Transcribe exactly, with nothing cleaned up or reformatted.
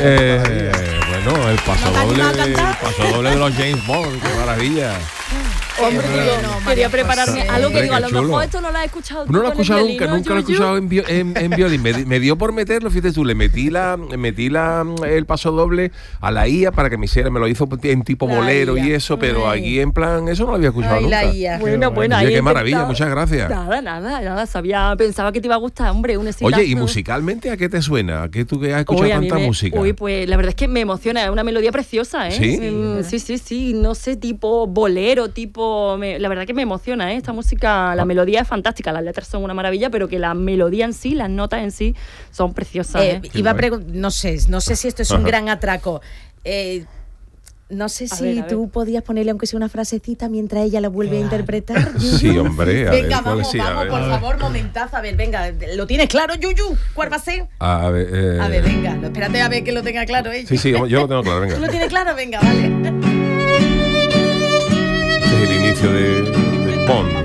Eh, bueno, el pasodoble, el pasodoble de los James Bond, qué maravilla. Hombre, digo, no, quería prepararme algo que digo, a lo mejor esto no lo has escuchado tú. No lo he con el escuchado violín, nunca, ¿no, nunca lo he Yuyu? escuchado en, bio- en, en violín. Me, di- me dio por meterlo, fíjate tú, le metí la, metí la el paso doble a la I A para que me hiciera, me lo hizo en tipo La bolero I A. y eso, pero Ay. aquí en plan, eso no lo había escuchado Ay, nunca. la I A. Bueno, bueno, Oye, ahí qué he maravilla, intentado- muchas gracias. Nada, nada, nada, sabía, pensaba que te iba a gustar, hombre, un exitazo. Oye, ¿y musicalmente a qué te suena? ¿A qué tú que has escuchado Uy, a mí tanta me- música? Uy, pues la verdad es que me emociona, es una melodía preciosa, ¿eh? ¿Sí? Mm, sí, sí, sí, no sé, tipo bolero, tipo... me- la verdad que me emociona, ¿eh? Esta música, la melodía es fantástica, las letras son una maravilla, pero que la melodía en sí, las notas en sí, son preciosas, Eh, ¿eh? iba a guay. pregun- no sé, no sé si esto es un Ajá. gran atraco. Eh, no sé A si ver, a tú ver. podías ponerle aunque sea una frasecita mientras ella la vuelve a interpretar. Sí, Yuyu. hombre, a Venga, ver, ¿cuál vamos, sí? A vamos, ver. por favor, momentazo. A ver, venga, ¿lo tienes claro, Yuyu? ¿Cuál va a ser? A ver, eh, A ver, venga, no, espérate a ver que lo tenga claro ella. Sí, sí, yo lo tengo claro, venga. ¿Tú lo tienes claro? Venga, vale. Este es el inicio de, de Bond.